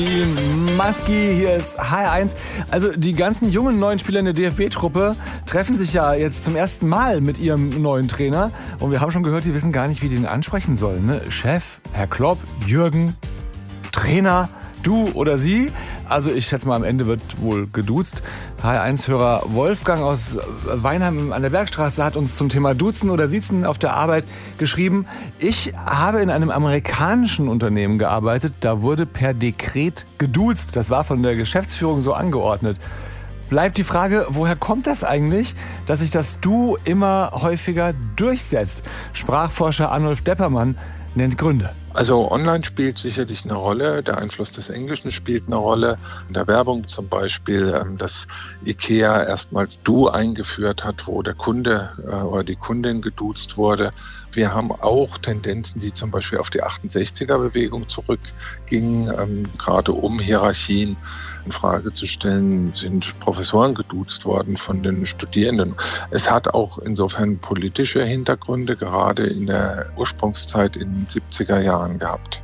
Maski, hier ist HR1. Also die ganzen jungen neuen Spieler in der DFB-Truppe treffen sich ja jetzt zum ersten Mal mit ihrem neuen Trainer. Und wir haben schon gehört, die wissen gar nicht, wie die ihn ansprechen sollen. Ne? Chef, Herr Klopp, Jürgen, Trainer, du oder sie. Also ich schätze mal, am Ende wird wohl geduzt. HR1-Hörer Wolfgang aus Weinheim an der Bergstraße hat uns zum Thema Duzen oder Siezen auf der Arbeit geschrieben. Ich habe in einem amerikanischen Unternehmen gearbeitet. Da wurde per Dekret geduzt. Das war von der Geschäftsführung so angeordnet. Bleibt die Frage, woher kommt das eigentlich, dass sich das Du immer häufiger durchsetzt? Sprachforscher Arnulf Deppermann nennt Gründe. Also online spielt sicherlich eine Rolle, der Einfluss des Englischen spielt eine Rolle. In der Werbung zum Beispiel, dass IKEA erstmals Du eingeführt hat, wo der Kunde oder die Kundin geduzt wurde. Wir haben auch Tendenzen, die zum Beispiel auf die 68er-Bewegung zurückgingen, gerade um Hierarchien in Frage zu stellen, sind Professoren geduzt worden von den Studierenden. Es hat auch insofern politische Hintergründe, gerade in der Ursprungszeit in den 70er Jahren gehabt.